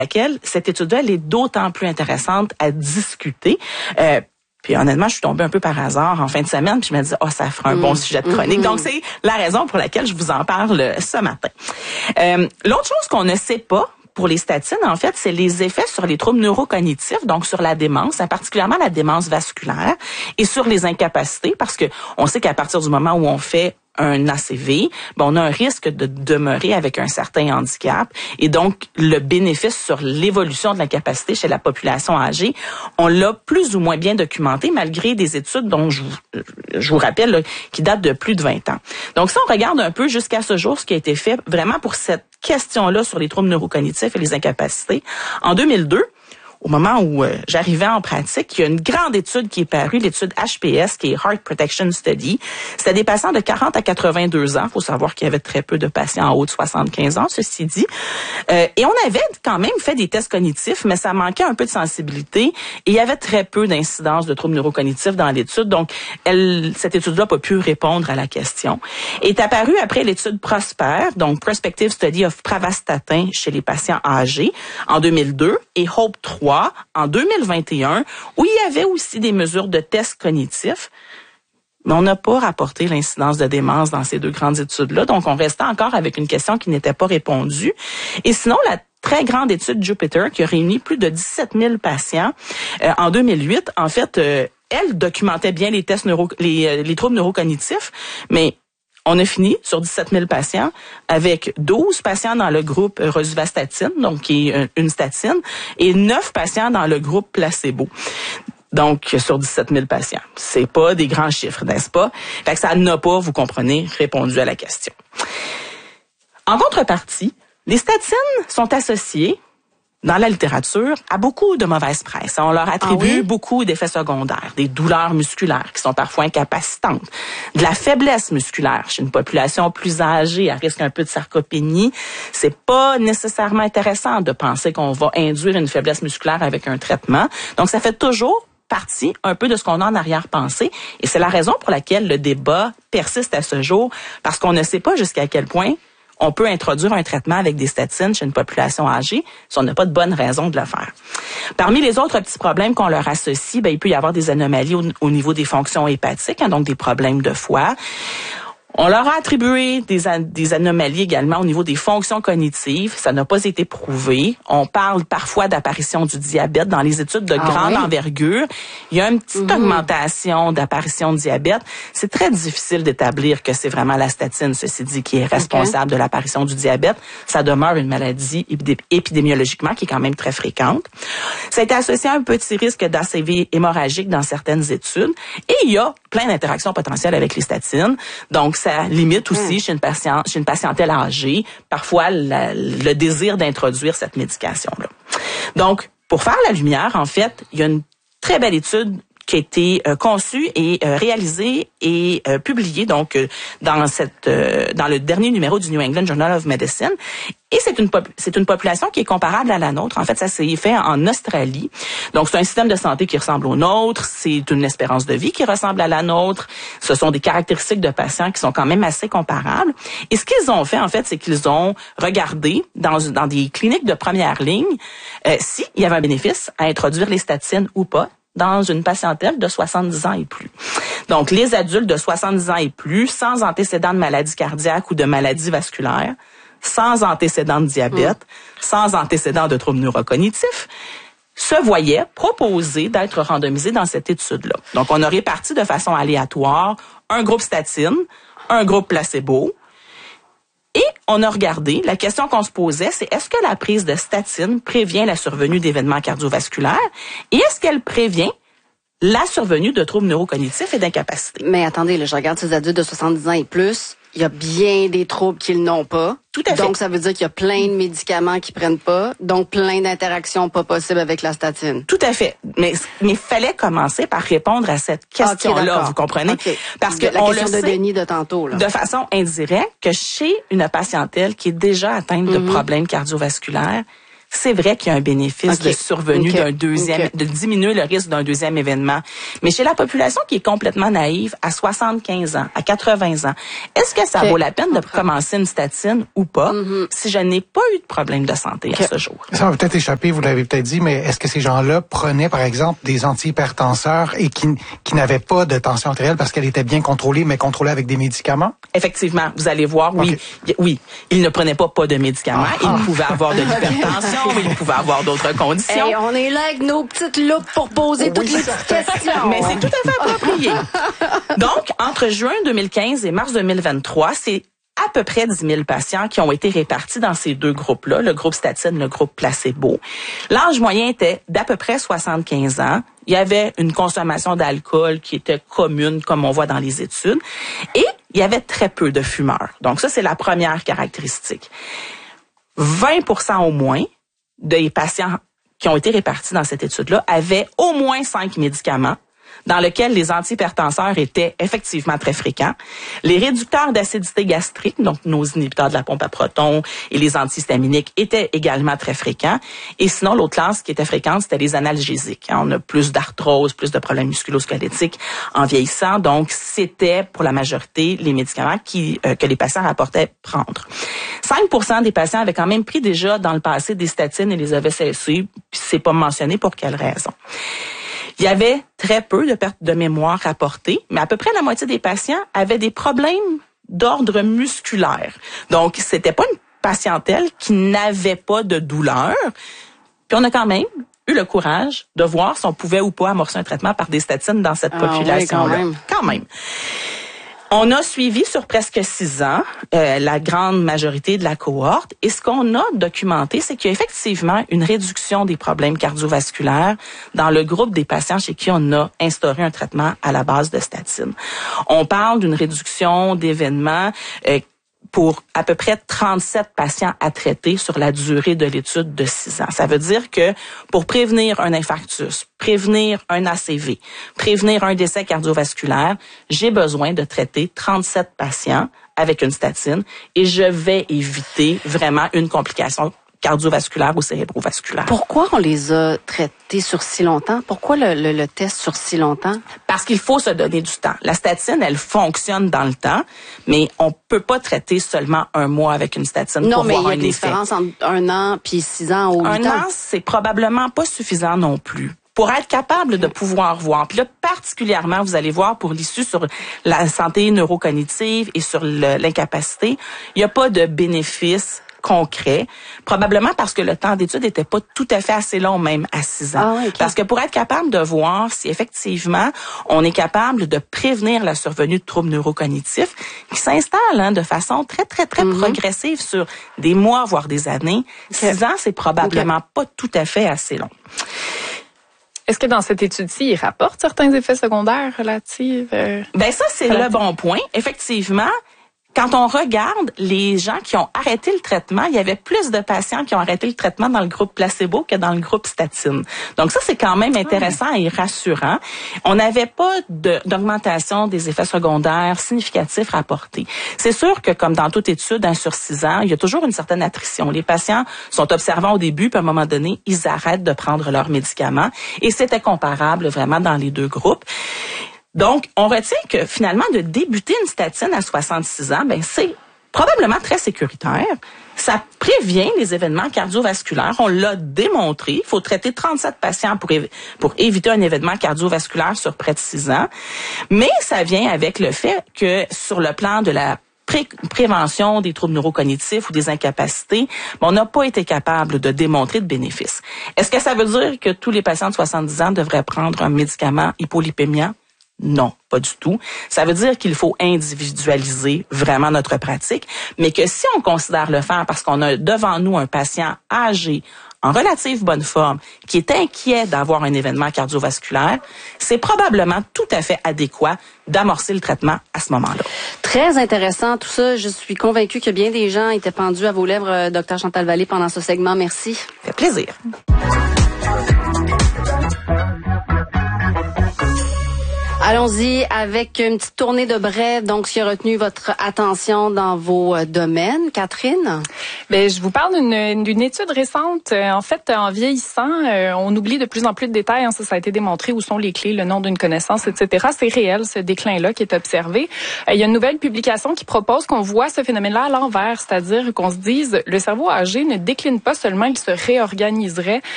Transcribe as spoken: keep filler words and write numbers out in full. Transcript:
laquelle cette étude-là, elle est d'autant plus intéressante à discuter. Euh, Puis honnêtement, je suis tombée un peu par hasard en fin de semaine, puis je me dis, oh, ça fera un mmh. bon sujet de chronique. Mmh. Donc, c'est la raison pour laquelle je vous en parle ce matin. Euh, l'autre chose qu'on ne sait pas pour les statines, en fait, c'est les effets sur les troubles neurocognitifs, donc sur la démence, particulièrement la démence vasculaire, et sur les incapacités, parce que on sait qu'à partir du moment où on fait un A C V, ben on a un risque de demeurer avec un certain handicap, et donc le bénéfice sur l'évolution de l'incapacité chez la population âgée, on l'a plus ou moins bien documenté malgré des études dont je vous, je vous rappelle là, qui datent de plus de vingt ans. Donc si on regarde un peu jusqu'à ce jour ce qui a été fait vraiment pour cette question-là sur les troubles neurocognitifs et les incapacités, en deux mille deux, au moment où euh, j'arrivais en pratique, il y a une grande étude qui est parue, l'étude H P S, qui est Heart Protection Study. C'était des patients de quarante à quatre-vingt-deux ans. Il faut savoir qu'il y avait très peu de patients en haut de soixante-quinze ans, ceci dit. Euh, et on avait quand même fait des tests cognitifs, mais ça manquait un peu de sensibilité. Et il y avait très peu d'incidence de troubles neurocognitifs dans l'étude. Donc, elle, cette étude-là n'a pas pu répondre à la question. Et est apparue après l'étude Prosper, donc Prospective Study of Pravastatin chez les patients âgés, en deux mille deux, et Hope trois, en deux mille vingt et un, où il y avait aussi des mesures de tests cognitifs, mais on n'a pas rapporté l'incidence de démence dans ces deux grandes études-là. Donc, on restait encore avec une question qui n'était pas répondue. Et sinon, la très grande étude Jupiter, qui a réuni plus de dix-sept mille patients euh, en deux mille huit, en fait, euh, elle documentait bien les tests neuro, les, euh, les troubles neurocognitifs, mais on a fini sur dix-sept mille patients avec douze patients dans le groupe rosuvastatine, donc qui est une statine, et neuf patients dans le groupe placebo. Donc, sur dix-sept mille patients. C'est pas des grands chiffres, n'est-ce pas? Fait que ça n'a pas, vous comprenez, répondu à la question. En contrepartie, les statines sont associées dans la littérature, à beaucoup de mauvaise presse. On leur attribue ah oui? beaucoup d'effets secondaires, des douleurs musculaires qui sont parfois incapacitantes, de la faiblesse musculaire chez une population plus âgée à risque un peu de sarcopénie. C'est pas nécessairement intéressant de penser qu'on va induire une faiblesse musculaire avec un traitement. Donc, ça fait toujours partie un peu de ce qu'on a en arrière-pensée. Et c'est la raison pour laquelle le débat persiste à ce jour, parce qu'on ne sait pas jusqu'à quel point on peut introduire un traitement avec des statines chez une population âgée si on n'a pas de bonne raison de le faire. Parmi les autres petits problèmes qu'on leur associe, ben, il peut y avoir des anomalies au, au niveau des fonctions hépatiques, hein, donc des problèmes de foie. On leur a attribué des, des anomalies également au niveau des fonctions cognitives. Ça n'a pas été prouvé. On parle parfois d'apparition du diabète dans les études de ah grande oui? envergure. Il y a une petite mmh. augmentation d'apparition de diabète. C'est très difficile d'établir que c'est vraiment la statine, ceci dit, qui est responsable okay. de l'apparition du diabète. Ça demeure une maladie épidémiologiquement qui est quand même très fréquente. Ça a été associé à un petit risque d'A C V hémorragique dans certaines études. Et il y a plein d'interactions potentielles avec les statines. Donc, ça limite aussi mmh. chez une patiente, chez une patientèle âgée, parfois la, le désir d'introduire cette médication-là. Donc, pour faire la lumière, en fait, il y a une très belle étude qui a été euh, conçue et euh, réalisée et euh, publiée donc euh, dans cette euh, dans le dernier numéro du New England Journal of Medicine. Et c'est une pop- c'est une population qui est comparable à la nôtre. En fait, ça s'est fait en Australie. Donc, c'est un système de santé qui ressemble au nôtre. C'est une espérance de vie qui ressemble à la nôtre. Ce sont des caractéristiques de patients qui sont quand même assez comparables. Et ce qu'ils ont fait, en fait, c'est qu'ils ont regardé dans, dans des cliniques de première ligne euh, s'il y avait un bénéfice à introduire les statines ou pas dans une patientèle de soixante-dix ans et plus. Donc, les adultes de soixante-dix ans et plus, sans antécédents de maladie cardiaque ou de maladie vasculaire, sans antécédents de diabète, mmh. sans antécédents de troubles neurocognitifs, se voyaient proposer d'être randomisés dans cette étude-là. Donc, on a réparti de façon aléatoire un groupe statine, un groupe placebo, et on a regardé, la question qu'on se posait, c'est est-ce que la prise de statine prévient la survenue d'événements cardiovasculaires et est-ce qu'elle prévient la survenue de troubles neurocognitifs et d'incapacité? Mais attendez, là, je regarde ces adultes de soixante-dix ans et plus, il y a bien des troubles qu'ils n'ont pas. Tout à fait. Donc, ça veut dire qu'il y a plein de médicaments qu'ils prennent pas, donc plein d'interactions pas possibles avec la statine. Tout à fait. Mais il fallait commencer par répondre à cette question-là, okay, vous comprenez? Okay. Parce que la on question le de Denis de tantôt, là. De façon indirecte, que chez une patientèle qui est déjà atteinte mm-hmm. de problèmes cardiovasculaires, c'est vrai qu'il y a un bénéfice okay. de survenue okay. d'un deuxième, okay. de diminuer le risque d'un deuxième événement. Mais chez la population qui est complètement naïve, à soixante-quinze ans, à quatre-vingts ans, est-ce que ça okay. vaut la peine de commencer une statine ou pas mm-hmm. si je n'ai pas eu de problème de santé okay. à ce jour? Ça va peut-être échapper, vous l'avez peut-être dit, mais est-ce que ces gens-là prenaient, par exemple, des antihypertenseurs et qui, qui n'avaient pas de tension artérielle parce qu'elle était bien contrôlée, mais contrôlée avec des médicaments? Effectivement, vous allez voir, oui, okay. oui, ils ne prenaient pas pas de médicaments, ah. ils pouvaient avoir de l'hypertension, mais ils pouvaient avoir d'autres conditions. Hey, on est là avec nos petites loupes pour poser oui, toutes les petites questions. Mais c'est tout à fait approprié. Donc, entre juin deux mille quinze et mars deux mille vingt-trois, c'est à peu près dix mille patients qui ont été répartis dans ces deux groupes-là, le groupe statine, le groupe placebo. L'âge moyen était d'à peu près soixante-quinze ans. Il y avait une consommation d'alcool qui était commune, comme on voit dans les études. Et il y avait très peu de fumeurs. Donc ça, c'est la première caractéristique. vingt pour cent au moins des patients qui ont été répartis dans cette étude-là avaient au moins cinq médicaments dans lesquels les antihypertenseurs étaient effectivement très fréquents. Les réducteurs d'acidité gastrique, donc nos inhibiteurs de la pompe à protons et les antihistaminiques étaient également très fréquents. Et sinon, l'autre classe qui était fréquente, c'était les analgésiques. On a plus d'arthrose, plus de problèmes musculo-squelettiques en vieillissant. Donc, c'était pour la majorité les médicaments qui, euh, que les patients rapportaient prendre. cinq pour cent des patients avaient quand même pris déjà dans le passé des statines et les avaient cessés. Puis c'est pas mentionné pour quelle raison. Il y avait très peu de pertes de mémoire rapportées, mais à peu près la moitié des patients avaient des problèmes d'ordre musculaire. Donc, c'était pas une patientèle qui n'avait pas de douleur. Puis on a quand même eu le courage de voir si on pouvait ou pas amorcer un traitement par des statines dans cette ah, population-là. Oui, quand même. Quand même. On a suivi sur presque six ans euh, la grande majorité de la cohorte et ce qu'on a documenté, c'est qu'il y a effectivement une réduction des problèmes cardiovasculaires dans le groupe des patients chez qui on a instauré un traitement à la base de statine. On parle d'une réduction d'événements euh, pour à peu près trente-sept patients à traiter sur la durée de l'étude de six ans. Ça veut dire que pour prévenir un infarctus, prévenir un A C V, prévenir un décès cardiovasculaire, j'ai besoin de traiter trente-sept patients avec une statine et je vais éviter vraiment une complication cardiovasculaire ou cérébrovasculaire. Pourquoi on les a traités sur si longtemps? Pourquoi le, le, le test sur si longtemps? Parce qu'il faut se donner du temps. La statine, elle fonctionne dans le temps, mais on peut pas traiter seulement un mois avec une statine non, pour voir un effet. Non, mais il y a une différence entre un an puis six ans ou huit ans. Un an, c'est probablement pas suffisant non plus. Pour être capable de pouvoir voir. Puis là, particulièrement, vous allez voir pour l'issue sur la santé neurocognitive et sur le, l'incapacité, il n'y a pas de bénéfice concret, probablement parce que le temps d'étude n'était pas tout à fait assez long, même à six ans. Ah oui, okay. Parce que pour être capable de voir si effectivement on est capable de prévenir la survenue de troubles neurocognitifs qui s'installent hein, de façon très, très, très mm-hmm. progressive sur des mois, voire des années, okay. six ans, c'est probablement okay. pas tout à fait assez long. Est-ce que dans cette étude-ci, il rapporte certains effets secondaires relatifs? Euh, ben ça, c'est relatifs. Le bon point. Effectivement, quand on regarde les gens qui ont arrêté le traitement, il y avait plus de patients qui ont arrêté le traitement dans le groupe placebo que dans le groupe statine. Donc ça, c'est quand même intéressant et rassurant. On n'avait pas de, d'augmentation des effets secondaires significatifs rapportés. C'est sûr que comme dans toute étude, hein, sur six ans, il y a toujours une certaine attrition. Les patients sont observants au début, puis à un moment donné, ils arrêtent de prendre leurs médicaments. Et c'était comparable vraiment dans les deux groupes. Donc, on retient que finalement, de débuter une statine à soixante-six ans, ben c'est probablement très sécuritaire. Ça prévient les événements cardiovasculaires. On l'a démontré. Il faut traiter trente-sept patients pour, év- pour éviter un événement cardiovasculaire sur près de six ans. Mais ça vient avec le fait que sur le plan de la Pré- prévention des troubles neurocognitifs ou des incapacités, mais on n'a pas été capable de démontrer de bénéfices. Est-ce que ça veut dire que tous les patients de soixante-dix ans devraient prendre un médicament hypolipémiant? Non, pas du tout. Ça veut dire qu'il faut individualiser vraiment notre pratique, mais que si on considère le faire parce qu'on a devant nous un patient âgé, en relative bonne forme, qui est inquiet d'avoir un événement cardiovasculaire, c'est probablement tout à fait adéquat d'amorcer le traitement à ce moment-là. Très intéressant tout ça. Je suis convaincue que bien des gens étaient pendus à vos lèvres, Dr Chantal Vallée, pendant ce segment. Merci. Ça fait plaisir. Allons-y avec une petite tournée de brève, donc ce qui a retenu votre attention dans vos euh, domaines. Catherine? Bien, je vous parle d'une, d'une étude récente. Euh, en fait, en vieillissant, euh, on oublie de plus en plus de détails. Hein, ça, ça a été démontré. Où sont les clés, le nom d'une connaissance, et cetera. C'est réel, ce déclin-là qui est observé. Euh, il y a une nouvelle publication qui propose qu'on voit ce phénomène-là à l'envers, c'est-à-dire qu'on se dise le cerveau âgé ne décline pas seulement, il se réorganiserait.